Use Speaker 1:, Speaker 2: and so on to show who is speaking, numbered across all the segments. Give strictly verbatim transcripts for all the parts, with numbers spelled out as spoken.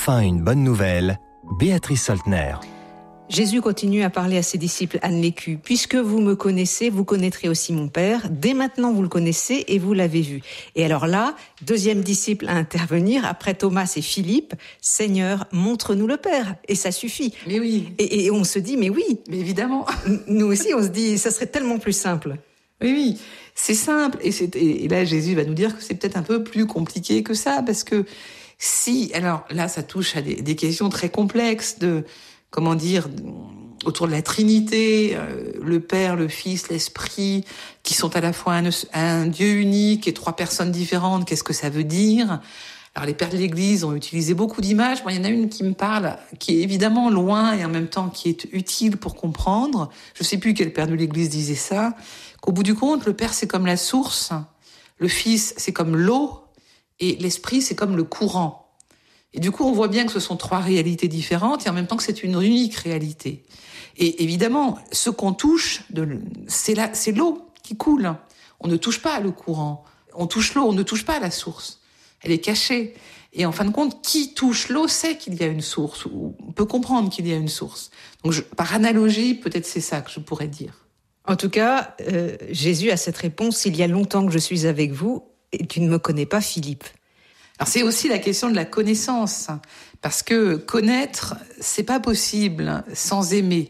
Speaker 1: Enfin une bonne nouvelle, Béatrice Soltner.
Speaker 2: Jésus continue à parler à ses disciples, Anne Lécu. « Puisque vous me connaissez, vous connaîtrez aussi mon Père. Dès maintenant, vous le connaissez et vous l'avez vu. » Et alors là, deuxième disciple à intervenir, après Thomas et Philippe, « Seigneur, montre-nous le Père. » Et ça suffit.
Speaker 3: Mais oui.
Speaker 2: Et, et on se dit, mais oui.
Speaker 3: Mais évidemment.
Speaker 2: Nous aussi, on se dit, ça serait tellement plus simple.
Speaker 3: Oui, oui. C'est simple. Et, c'est, et là, Jésus va nous dire que c'est peut-être un peu plus compliqué que ça, parce que si... Alors là, ça touche à des, des questions très complexes de... comment dire, autour de la Trinité, euh, le Père, le Fils, l'Esprit, qui sont à la fois un, un Dieu unique et trois personnes différentes, qu'est-ce que ça veut dire ? Alors les pères de l'Église ont utilisé beaucoup d'images. Moi, il y en a une qui me parle, qui est évidemment loin et en même temps qui est utile pour comprendre. Je sais plus quel père de l'Église disait ça, qu'au bout du compte, le Père, c'est comme la source, le Fils, c'est comme l'eau, et l'Esprit, c'est comme le courant. Et du coup, on voit bien que ce sont trois réalités différentes et en même temps que c'est une unique réalité. Et évidemment, ce qu'on touche, de, c'est, la, c'est l'eau qui coule. On ne touche pas le courant. On touche l'eau, on ne touche pas la source. Elle est cachée. Et en fin de compte, qui touche l'eau sait qu'il y a une source, ou on peut comprendre qu'il y a une source. Donc, je, par analogie, peut-être c'est ça que je pourrais dire.
Speaker 2: En tout cas, euh, Jésus a cette réponse, « Il y a longtemps que je suis avec vous et tu ne me connais pas, Philippe. »
Speaker 3: Alors c'est aussi la question de la connaissance, parce que connaître, c'est pas possible sans aimer.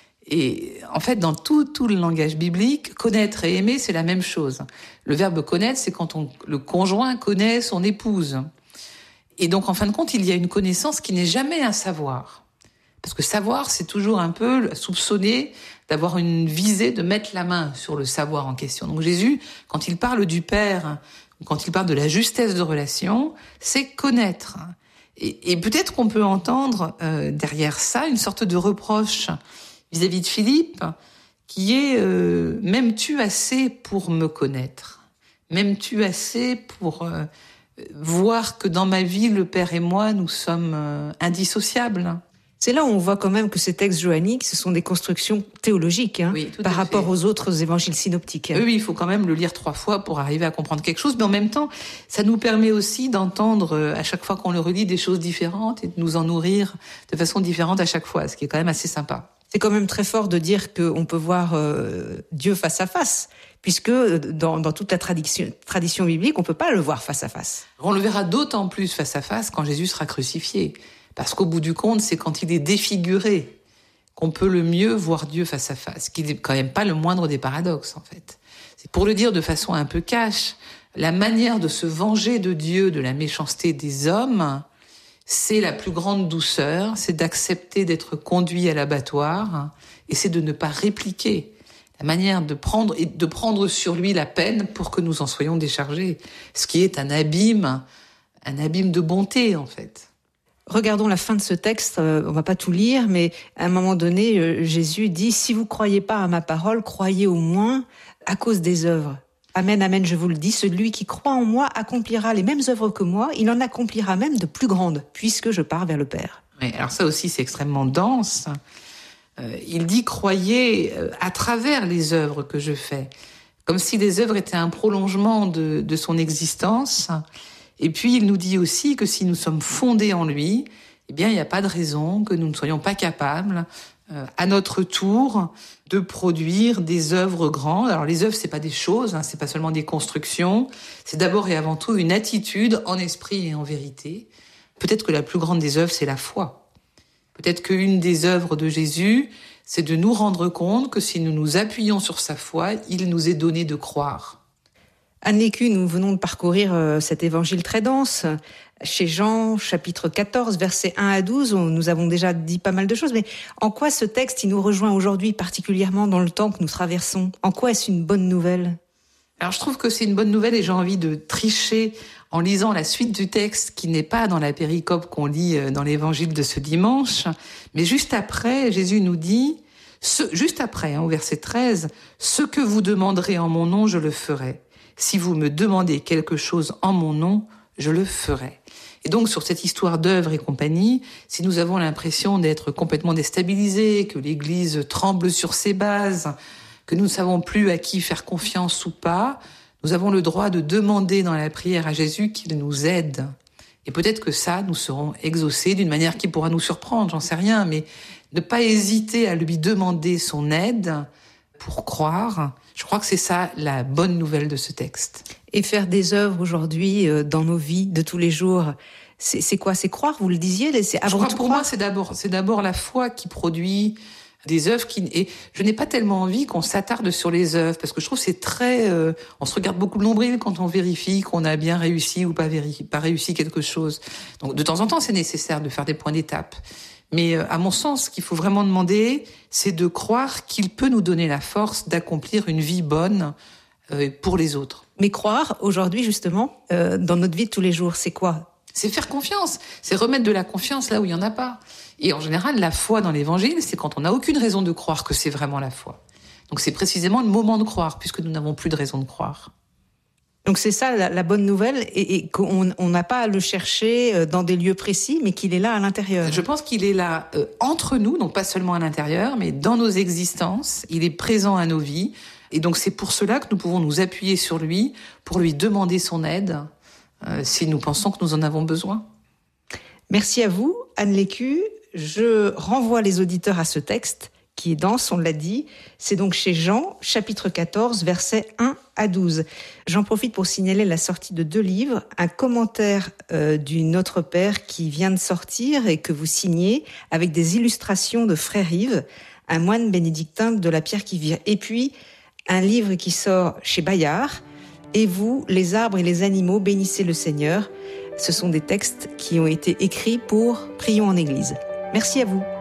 Speaker 3: Et en fait, dans tout, tout le langage biblique, connaître et aimer, c'est la même chose. Le verbe connaître, c'est quand on, le conjoint connaît son épouse. Et donc, en fin de compte, il y a une connaissance qui n'est jamais un savoir. Parce que savoir, c'est toujours un peu soupçonné d'avoir une visée de mettre la main sur le savoir en question. Donc Jésus, quand il parle du Père, quand il parle de la justesse de relation, c'est connaître. Et, et peut-être qu'on peut entendre euh, derrière ça une sorte de reproche vis-à-vis de Philippe, qui est euh, « m'aimes-tu assez pour me connaître ? M'aimes-tu assez pour euh, voir que dans ma vie, le Père et moi, nous sommes euh, indissociables ?»
Speaker 2: C'est là où on voit quand même que ces textes johanniques, ce sont des constructions théologiques, hein,
Speaker 3: oui,
Speaker 2: par rapport
Speaker 3: fait.
Speaker 2: aux autres évangiles synoptiques.
Speaker 3: Oui, oui, il faut quand même le lire trois fois pour arriver à comprendre quelque chose, mais en même temps, ça nous permet aussi d'entendre à chaque fois qu'on le relit des choses différentes et de nous en nourrir de façon différente à chaque fois, ce qui est quand même assez sympa.
Speaker 2: C'est quand même très fort de dire qu'on peut voir euh, Dieu face à face, puisque dans, dans toute la tradition, tradition biblique, on peut pas le voir face à face.
Speaker 3: On le verra d'autant plus face à face quand Jésus sera crucifié. Parce qu'au bout du compte, c'est quand il est défiguré qu'on peut le mieux voir Dieu face à face, ce qui n'est quand même pas le moindre des paradoxes, en fait. C'est pour le dire de façon un peu cash, la manière de se venger de Dieu, de la méchanceté des hommes, c'est la plus grande douceur, c'est d'accepter d'être conduit à l'abattoir, et c'est de ne pas répliquer. La manière de prendre, et de prendre sur lui la peine pour que nous en soyons déchargés. Ce qui est un abîme, un abîme de bonté, en fait.
Speaker 2: Regardons la fin de ce texte, euh, on va pas tout lire, mais à un moment donné, euh, Jésus dit « Si vous croyez pas à ma parole, croyez au moins à cause des œuvres. Amen, amen, je vous le dis, celui qui croit en moi accomplira les mêmes œuvres que moi, il en accomplira même de plus grandes, puisque je pars vers le Père. »
Speaker 3: Oui, alors ça aussi, c'est extrêmement dense. Euh, il dit « Croyez à travers les œuvres que je fais », comme si les œuvres étaient un prolongement de, de son existence. Et puis, il nous dit aussi que si nous sommes fondés en lui, eh bien, il n'y a pas de raison que nous ne soyons pas capables, euh, à notre tour, de produire des œuvres grandes. Alors, les œuvres, c'est pas des choses, hein, c'est pas seulement des constructions. C'est d'abord et avant tout une attitude en esprit et en vérité. Peut-être que la plus grande des œuvres, c'est la foi. Peut-être qu'une des œuvres de Jésus, c'est de nous rendre compte que si nous nous appuyons sur sa foi, il nous est donné de croire.
Speaker 2: Anne Lécu, nous venons de parcourir euh, cet évangile très dense. Chez Jean, chapitre quatorze, versets un à douze, on, nous avons déjà dit pas mal de choses, mais en quoi ce texte, il nous rejoint aujourd'hui, particulièrement dans le temps que nous traversons ? En quoi est-ce une bonne nouvelle ?
Speaker 3: Alors je trouve que c'est une bonne nouvelle et j'ai envie de tricher en lisant la suite du texte qui n'est pas dans la péricope qu'on lit dans l'évangile de ce dimanche, mais juste après, Jésus nous dit, ce, juste après, hein, au verset treize, « Ce que vous demanderez en mon nom, je le ferai. Si vous me demandez quelque chose en mon nom, je le ferai. » Et donc, sur cette histoire d'œuvre et compagnie, si nous avons l'impression d'être complètement déstabilisés, que l'Église tremble sur ses bases, que nous ne savons plus à qui faire confiance ou pas, nous avons le droit de demander dans la prière à Jésus qu'il nous aide. Et peut-être que ça, nous serons exaucés d'une manière qui pourra nous surprendre, j'en sais rien, mais ne pas hésiter à lui demander son aide pour croire, je crois que c'est ça la bonne nouvelle de ce texte.
Speaker 2: Et faire des œuvres aujourd'hui euh, dans nos vies de tous les jours, c'est, c'est quoi? C'est croire, vous le disiez, c'est avant
Speaker 3: je crois
Speaker 2: tout
Speaker 3: pour
Speaker 2: croire.
Speaker 3: moi, c'est d'abord, c'est d'abord la foi qui produit des œuvres qui, et je n'ai pas tellement envie qu'on s'attarde sur les œuvres, parce que je trouve que c'est très, euh, on se regarde beaucoup le nombril quand on vérifie qu'on a bien réussi ou pas, véri, pas réussi quelque chose. Donc, de temps en temps, c'est nécessaire de faire des points d'étape. Mais, euh, à mon sens, ce qu'il faut vraiment demander, c'est de croire qu'il peut nous donner la force d'accomplir une vie bonne, euh, pour les autres.
Speaker 2: Mais croire, aujourd'hui, justement, euh, dans notre vie de tous les jours, c'est quoi?
Speaker 3: C'est faire confiance, c'est remettre de la confiance là où il y en a pas. Et en général, la foi dans l'évangile, c'est quand on n'a aucune raison de croire que c'est vraiment la foi. Donc c'est précisément le moment de croire, puisque nous n'avons plus de raison de croire.
Speaker 2: Donc c'est ça la, la bonne nouvelle, et, et qu'on on n'a pas à le chercher dans des lieux précis, mais qu'il est là à l'intérieur.
Speaker 3: Je pense qu'il est là euh, entre nous, donc pas seulement à l'intérieur, mais dans nos existences. Il est présent à nos vies. Et donc c'est pour cela que nous pouvons nous appuyer sur lui, pour lui demander son aide, euh, si nous pensons que nous en avons besoin.
Speaker 2: Merci à vous, Anne Lécu. Je renvoie les auditeurs à ce texte qui est dense, on l'a dit. C'est donc chez Jean, chapitre quatorze, versets un à douze. J'en profite pour signaler la sortie de deux livres, un commentaire euh, du Notre Père qui vient de sortir et que vous signez, avec des illustrations de Frère Yves, un moine bénédictin de la Pierre qui vire. Et puis, un livre qui sort chez Bayard, Et vous, les arbres et les animaux, bénissez le Seigneur. Ce sont des textes qui ont été écrits pour Prions en Église. Merci à vous.